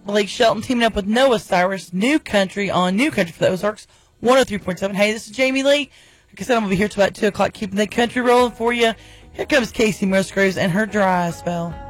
Blake Shelton teaming up with Noah Cyrus, New Country on New Country for the Ozarks, 103.7. Hey, this is Jamie Lee. Like I said, I'm going to be here till about 2 o'clock keeping the country rolling for you. Here comes Casey Musgraves and her dry spell.